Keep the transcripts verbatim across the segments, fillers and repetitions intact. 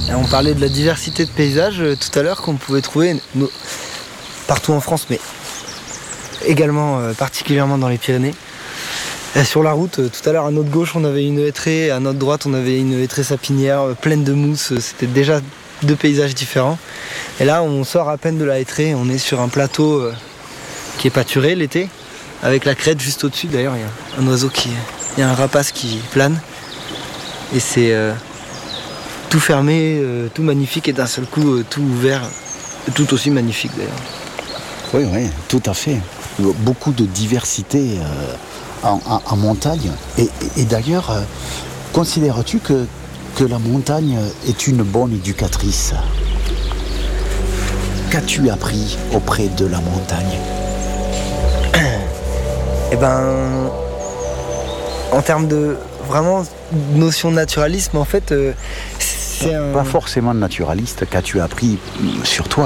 On parlait de la diversité de paysages euh, tout à l'heure qu'on pouvait trouver no- partout en France, mais également euh, particulièrement dans les Pyrénées. Et sur la route, euh, tout à l'heure à notre gauche on avait une hêtraie, à notre droite on avait une hêtraie sapinière euh, pleine de mousse, c'était déjà deux paysages différents. Et là on sort à peine de la hêtraie, on est sur un plateau euh, qui est pâturé l'été, avec la crête juste au-dessus. D'ailleurs il y a un oiseau qui... il y a un rapace qui plane. Et c'est euh, tout fermé, euh, tout magnifique et d'un seul coup euh, tout ouvert, tout aussi magnifique d'ailleurs. Oui, oui, tout à fait. Beaucoup de diversité euh, en, en, en montagne. Et, et, et d'ailleurs, euh, considères-tu que, que la montagne est une bonne éducatrice ? Qu'as-tu appris auprès de la montagne ? Eh ben, en termes de vraiment notion de naturalisme, en fait, euh, c'est un... Pas forcément naturaliste, qu'as-tu appris sur toi ?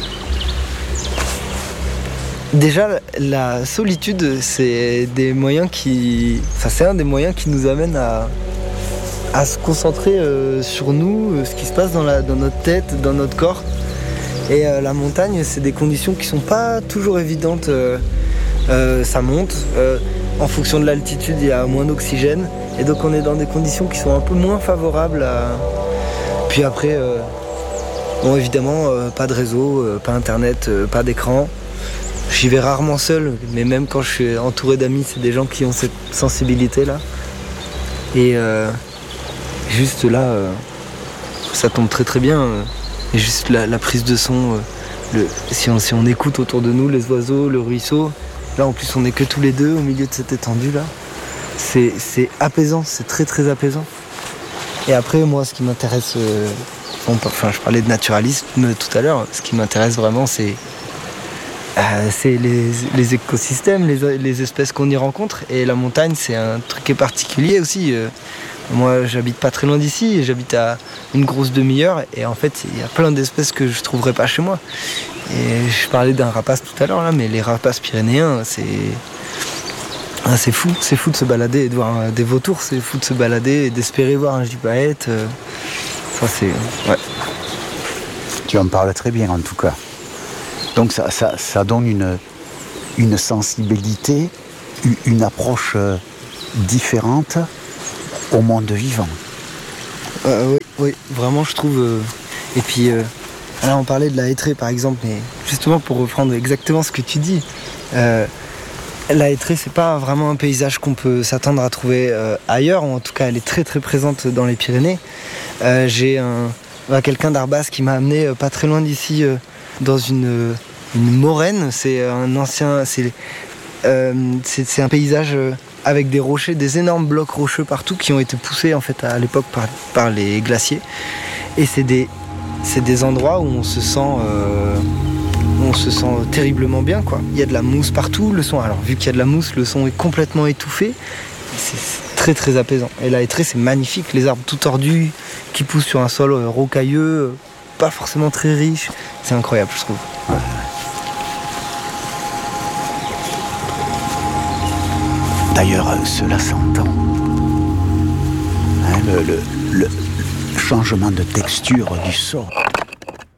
Déjà, la solitude, c'est des moyens qui, enfin, c'est un des moyens qui nous amène à, à se concentrer euh, sur nous, euh, ce qui se passe dans, la, dans notre tête, dans notre corps. Et euh, la montagne, c'est des conditions qui sont pas toujours évidentes. Euh, euh, ça monte. Euh, en fonction de l'altitude, il y a moins d'oxygène. Et donc, on est dans des conditions qui sont un peu moins favorables à. Puis après, euh, bon, évidemment, euh, pas de réseau, euh, pas internet, euh, pas d'écran. J'y vais rarement seul, mais même quand je suis entouré d'amis, c'est des gens qui ont cette sensibilité-là. Et euh, juste là, euh, ça tombe très très bien. Euh, et juste la, la prise de son, euh, le, si, on, si on écoute autour de nous les oiseaux, le ruisseau, là en plus on n'est que tous les deux au milieu de cette étendue-là. C'est, c'est apaisant, c'est très très apaisant. Et après, moi, ce qui m'intéresse, euh, on, enfin je parlais de naturalisme tout à l'heure, ce qui m'intéresse vraiment, c'est Euh, c'est les, les écosystèmes, les, les espèces qu'on y rencontre. Et la montagne, c'est un truc qui est particulier aussi. Euh, moi, j'habite pas très loin d'ici, j'habite à une grosse demi-heure. Et en fait, il y a plein d'espèces que je trouverais pas chez moi. Et je parlais d'un rapace tout à l'heure, là, mais les rapaces pyrénéens, c'est... Ah, c'est fou, c'est fou de se balader et de voir des vautours, c'est fou de se balader et d'espérer voir un gypaète. Euh, ça, c'est... Ouais. Tu en parles très bien, en tout cas. Donc ça, ça, ça donne une, une sensibilité, une approche différente au monde vivant. Euh, oui, oui, vraiment je trouve. Euh... Et puis euh... là on parlait de la hêtraie par exemple, mais justement pour reprendre exactement ce que tu dis, euh... la hêtraie c'est pas vraiment un paysage qu'on peut s'attendre à trouver euh, ailleurs, ou en tout cas elle est très très présente dans les Pyrénées. Euh, j'ai un... bah, quelqu'un d'Arbas qui m'a amené euh, pas très loin d'ici. Euh... dans une, une moraine, c'est un ancien, c'est, euh, c'est, c'est un paysage avec des rochers, des énormes blocs rocheux partout qui ont été poussés en fait à l'époque par, par les glaciers. Et c'est des, c'est des endroits où on se sent, euh, où on se sent terriblement bien, quoi. Il y a de la mousse partout, le son. Alors vu qu'il y a de la mousse, le son est complètement étouffé. C'est, c'est très très apaisant. Et la hêtraie, c'est magnifique, les arbres tout tordus qui poussent sur un sol rocailleux. Pas forcément très riche, c'est incroyable je trouve. Ouais. D'ailleurs, cela s'entend. Hein, le, le, le changement de texture du sol.